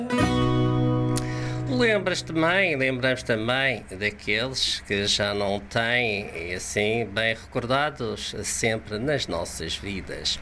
Lembramos também daqueles que já não têm, e assim, bem recordados sempre nas nossas vidas.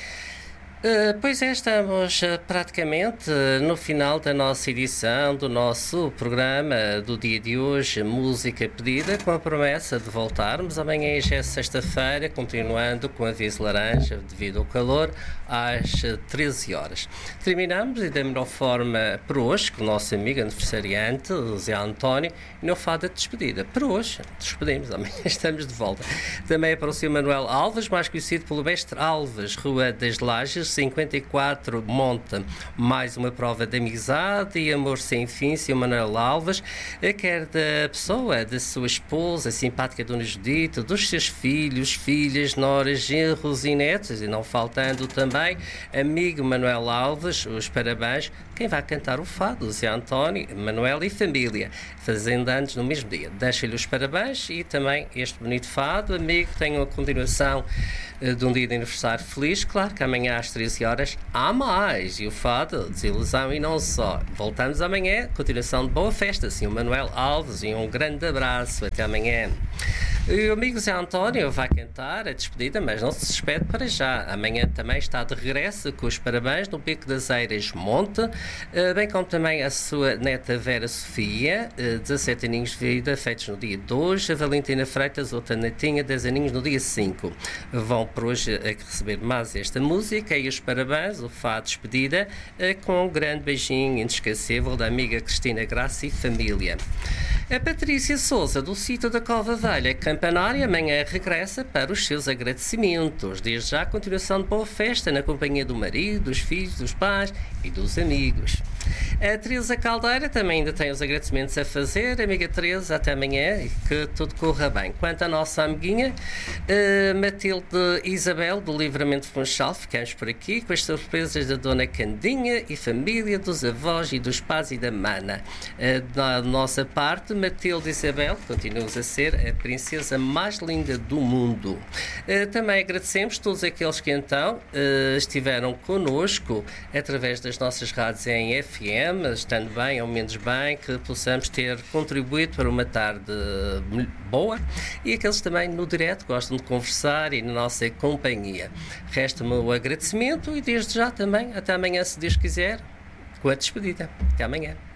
Pois é, estamos praticamente no final da nossa edição, do nosso programa do dia de hoje, Música Pedida, com a promessa de voltarmos amanhã, já é sexta-feira, continuando com aviso laranja devido ao calor, às 13 horas. Terminamos e da melhor forma por hoje, com o nosso amigo aniversariante, o Zé António, e no fado de despedida. Por hoje, despedimos, amanhã estamos de volta. Também para o Sr. Manuel Alves, mais conhecido pelo Mestre Alves, Rua das Lajes, 54, monta mais uma prova de amizade e amor sem fim. Sr. Manuel Alves, quer da pessoa, da sua esposa, a simpática Dona Judite, dos seus filhos, filhas, noras, genros e netos, e não faltando também amigo Manuel Alves, os parabéns, quem vai cantar o fado, Zé António, Manuel e família, fazendo anos no mesmo dia. Deixo-lhe os parabéns e também este bonito fado, amigo, tenham a continuação de um dia de aniversário feliz. Claro que amanhã às 13 horas há mais, e o fado, desilusão e não só. Voltamos amanhã, continuação de boa festa, Sr. Manuel Alves, e um grande abraço, até amanhã. E o amigo Zé António vai cantar a despedida, mas não se despede para já. Amanhã também está de regresso com os parabéns no Pico das Eiras Monte, bem como também a sua neta Vera Sofia, 17 aninhos de vida, feitos no dia 2, a Valentina Freitas, outra netinha, 10 aninhos no dia 5. Vão por hoje a receber mais esta música e os parabéns, o fado despedida, com um grande beijinho inesquecível da amiga Cristina Graça e família. A Patrícia Souza, do sítio da Cova Velha, Campanária, amanhã regressa para os seus agradecimentos. Desde já, a continuação de boa festa na companhia do marido, dos filhos, dos pais e dos amigos. A Teresa Caldeira também ainda tem os agradecimentos a fazer. Amiga Teresa, até amanhã e que tudo corra bem. Quanto à nossa amiguinha, Matilde Isabel, do Livramento Funchal, ficamos por aqui com as surpresas da Dona Candinha e família, dos avós e dos pais e da mana. Da nossa parte, Matilde Isabel, continuamos a ser a princesa mais linda do mundo. Também agradecemos todos aqueles que então estiveram connosco através das nossas rádios em FM, estando bem ou menos bem, que possamos ter contribuído para uma tarde boa, e aqueles também no direto gostam de conversar e na nossa companhia. Resta-me o agradecimento e desde já também, até amanhã, se Deus quiser, com a despedida. Até amanhã.